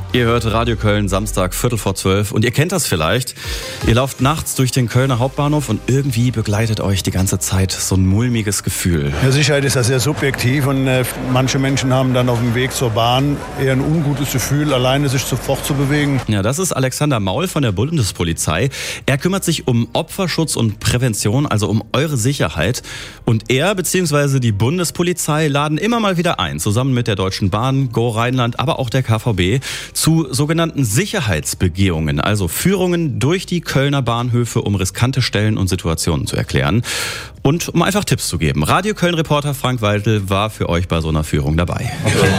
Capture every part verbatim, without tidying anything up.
Ihr hört Radio Köln, Samstag, Viertel vor zwölf. Und ihr kennt das vielleicht. Ihr lauft nachts durch den Kölner Hauptbahnhof und irgendwie begleitet euch die ganze Zeit so ein mulmiges Gefühl. Ja, Sicherheit ist ja sehr subjektiv und äh, manche Menschen haben dann auf dem Weg zur Bahn eher ein ungutes Gefühl, alleine sich sofort zu bewegen. Ja, das ist Alexander Maul von der Bundespolizei. Er kümmert sich um Opferschutz und Prävention, also um eure Sicherheit. Und er bzw. die Bundespolizei laden immer mal wieder ein, zusammen mit der Deutschen Bahn, Go Rheinland, aber auch der K V B, zu sogenannten Sicherheitsbegehungen, also Führungen durch die Kölner Bahnhöfe, um riskante Stellen und Situationen zu erklären und um einfach Tipps zu geben. Radio Köln-Reporter Frank Weidel war für euch bei so einer Führung dabei.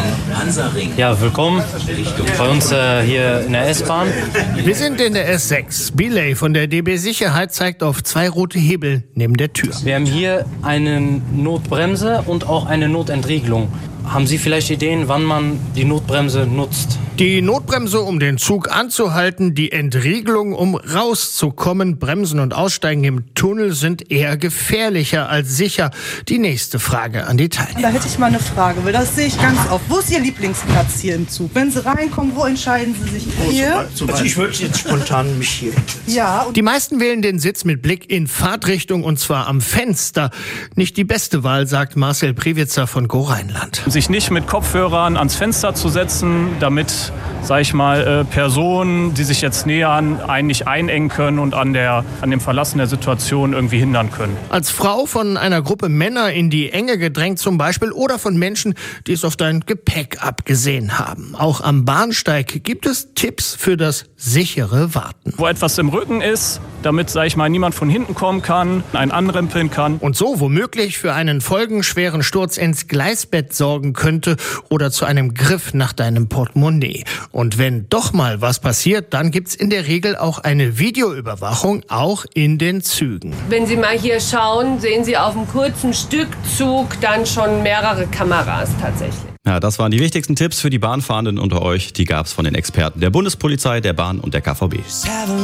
Ja, willkommen bei uns äh, hier in der S-Bahn. Wir sind in der S sechs. Billy von der D B Sicherheit zeigt auf zwei rote Hebel neben der Tür. Wir haben hier eine Notbremse und auch eine Notentriegelung. Haben Sie vielleicht Ideen, wann man die Notbremse nutzt? Die Notbremse, um den Zug anzuhalten, die Entriegelung, um rauszukommen. Bremsen und Aussteigen im Tunnel sind eher gefährlicher als sicher. Die nächste Frage an die Teilnehmer. Da hätte ich mal eine Frage, weil das sehe ich ganz oft. Wo ist Ihr Lieblingsplatz hier im Zug? Wenn Sie reinkommen, wo entscheiden Sie sich? Hier? Also ich würde jetzt spontan mich hier hinsetzen. Ja. Und Die meisten wählen den Sitz mit Blick in Fahrtrichtung und zwar am Fenster. Nicht die beste Wahl, sagt Marcel Priewitzer von Go Rheinland. Sich nicht mit Kopfhörern ans Fenster zu setzen, damit, sag ich mal, Personen, die sich jetzt nähern, einen nicht einengen können und an, der, an dem Verlassen der Situation irgendwie hindern können. Als Frau von einer Gruppe Männer in die Enge gedrängt zum Beispiel oder von Menschen, die es auf dein Gepäck abgesehen haben. Auch am Bahnsteig gibt es Tipps für das sichere Warten. Wo etwas im Rücken ist, damit, sag ich mal, niemand von hinten kommen kann, einen anrempeln kann. Und so womöglich für einen folgenschweren Sturz ins Gleisbett sorgen könnte oder zu einem Griff nach deinem Portemonnaie. Und wenn doch mal was passiert, dann gibt's in der Regel auch eine Videoüberwachung, auch in den Zügen. Wenn Sie mal hier schauen, sehen Sie auf einem kurzen Stück Zug dann schon mehrere Kameras tatsächlich. Ja, das waren die wichtigsten Tipps für die Bahnfahrenden unter euch. Die gab's von den Experten der Bundespolizei, der Bahn und der K V B.